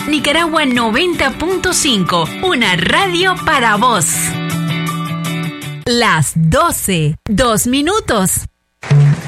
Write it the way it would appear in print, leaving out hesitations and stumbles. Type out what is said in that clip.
Nicaragua 90.5, una radio para vos. Las 12, 2 minutos.